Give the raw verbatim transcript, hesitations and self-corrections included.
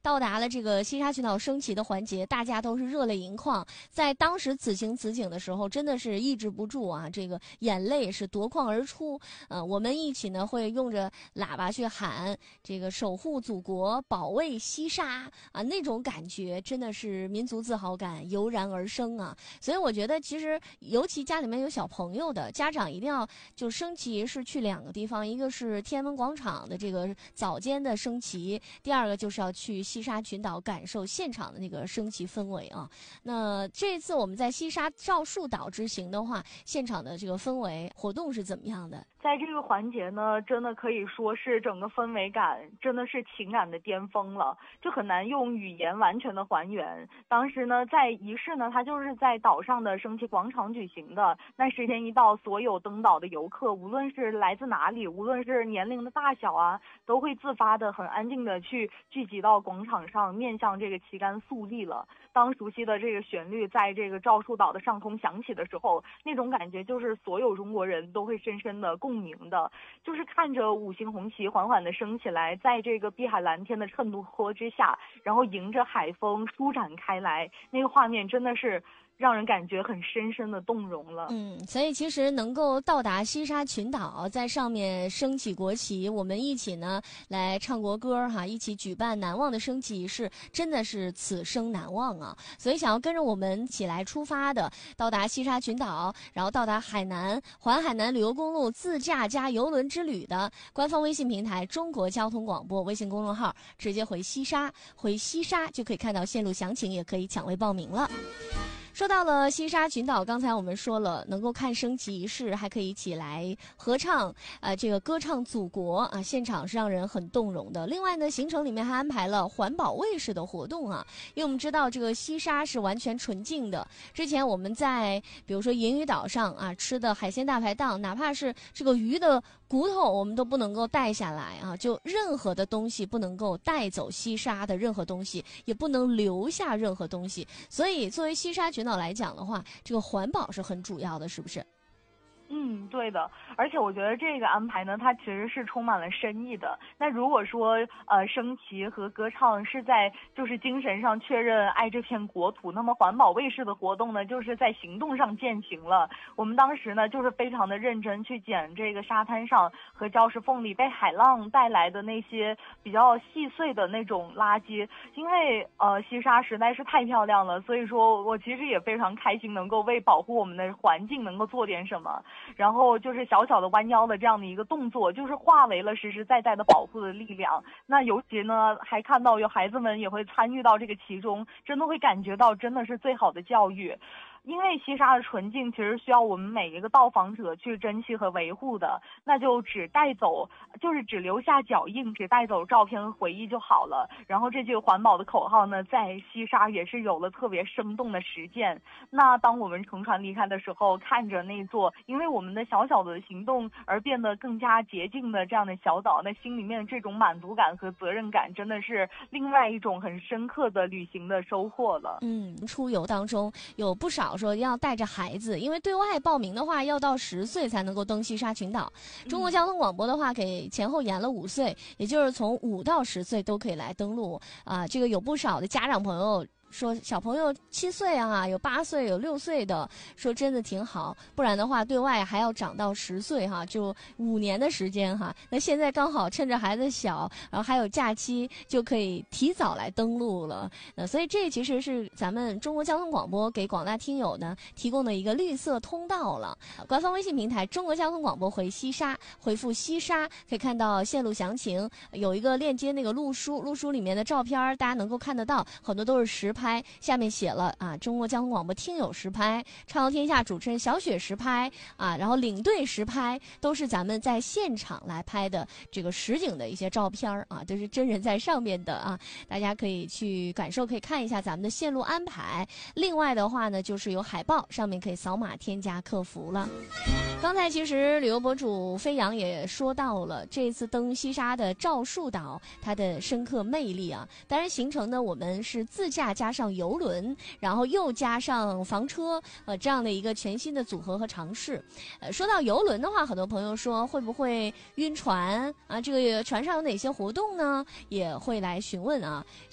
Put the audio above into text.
到达了这个西沙群岛升旗的环节，大家都是热泪盈眶。在当时此情此景的时候，真的是抑制不住啊，这个眼泪是夺眶而出。呃，我们一起呢会用着喇叭去喊这个守护祖国，保卫西沙啊，那种感觉真的是民族自豪感油然而生啊。所以我觉得其实尤其家里面有小朋友的家长一定要就升旗是去两个地方，一个是天安门广场的这个早间的升旗，第二个就是要去西沙群岛感受现场的那个升旗氛围啊。那这次我们在西沙赵树岛之行的话，现场的这个氛围活动是怎么样的？ 在这个环节呢，真的可以说是整个氛围感真的是情感的巅峰了，就很难用语言完全的还原。当时呢，在仪式呢，它就是在岛上的升旗广场举行的。那时间一到，所有登岛的游客，无论是来自哪里，无论是年龄的大小啊，都会自发的很安静的去聚集到广场上，面向这个旗杆肃立了。当熟悉的这个旋律在这个赵树岛的上空响起的时候，那种感觉就是所有中国人都会深深的共鸣的，就是看着五星红旗缓缓的升起来，在这个碧海蓝天的衬托之下，然后迎着海风舒展开来，那个画面真的是让人感觉很深深的动容了。 嗯，所以其实能够到达西沙群岛，在上面升起国旗，我们一起呢来唱国歌哈，一起举办难忘的升旗仪式，真的是此生难忘啊！所以想要跟着我们一起来出发的，到达西沙群岛，然后到达海南环海南旅游公路自驾加邮轮之旅的，官方微信平台中国交通广播微信公众号，直接回西沙，回西沙就可以看到线路详情，也可以抢位报名了。说到了西沙群岛，刚才我们说了，能够看升旗仪式，还可以一起来合唱，呃，这个歌唱祖国啊，现场是让人很动容的。另外呢，行程里面还安排了环保卫士的活动啊，因为我们知道这个西沙是完全纯净的。之前我们在比如说银屿岛上啊吃的海鲜大排档，哪怕是这个鱼的骨头，我们都不能够带下来啊，就任何的东西不能够带走西沙的任何东西，也不能留下任何东西。所以作为西沙群岛来讲的话，这个环保是很主要的，是不是？ 嗯，对的，而且我觉得这个安排呢，它其实是充满了深意的。那如果说呃升旗和歌唱是在就是精神上确认爱这片国土，那么环保卫士的活动呢，就是在行动上践行了。我们当时呢，就是非常的认真去捡这个沙滩上和礁石缝里被海浪带来的那些比较细碎的那种垃圾，因为呃西沙实在是太漂亮了，所以说我其实也非常开心能够为保护我们的环境能够做点什么。然后就是小小的弯腰的这样的一个动作，就是化为了实实在在的保护的力量。那尤其呢，还看到有孩子们也会参与到这个其中，真的会感觉到真的是最好的教育。因为西沙的纯净其实需要我们每一个到访者去珍惜和维护的，那就只带走，就是只留下脚印，只带走照片和回忆就好了。然后这句环保的口号呢，在西沙也是有了特别生动的实践。那当我们乘船离开的时候，看着那座因为我们的小小的行动而变得更加洁净的这样的小岛，那心里面这种满足感和责任感，真的是另外一种很深刻的旅行的收获了。 嗯，出游当中有不少说要带着孩子，因为对外报名的话要到十岁才能够登西沙群岛。中国交通广播的话给前后延了五岁，也就是从五到十岁都可以来登录啊。这个有不少的家长朋友说小朋友七岁啊，有八岁，有六岁的，说真的挺好，不然的话对外还要长到十岁哈，就五年的时间哈。那现在刚好趁着孩子小，然后还有假期，就可以提早来登录了。那所以这其实是咱们中国交通广播给广大听友呢提供的一个绿色通道了。官方微信平台中国交通广播回西沙，回复西沙可以看到线路详情，有一个链接那个路书，路书里面的照片大家能够看得到，很多都是实拍。下面写了啊，中国交通广播听友实拍，畅游天下主持人小雪实拍啊，然后领队实拍，都是咱们在现场来拍的这个实景的一些照片啊，都是真人在上面的啊，大家可以去感受，可以看一下咱们的线路安排。另外的话呢，就是有海报，上面可以扫码添加客服了。刚才其实旅游博主飞扬也说到了这次登西沙的赵树岛它的深刻魅力啊，当然行程呢我们是自驾加上游轮，然后又加上房车，呃，这样的一个全新的组合和尝试。呃，说到游轮的话，很多朋友说会不会晕船啊？这个船上有哪些活动呢？也会来询问啊。